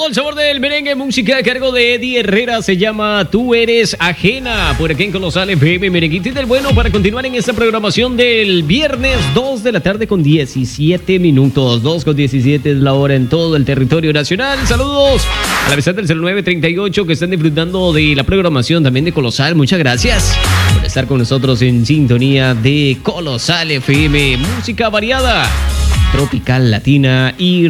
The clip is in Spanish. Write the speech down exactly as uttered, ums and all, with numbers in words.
el sabor del merengue, música a cargo de Eddie Herrera, se llama Tú Eres Ajena, por aquí en Colosal F M, merenguito y del bueno, para continuar en esta programación del viernes, dos de la tarde con diecisiete minutos, dos con diecisiete es la hora en todo el territorio nacional. Saludos a la vez del cero nueve treinta y ocho que están disfrutando de la programación también de Colosal, muchas gracias por estar con nosotros en sintonía de Colosal F M, música variada, tropical, latina y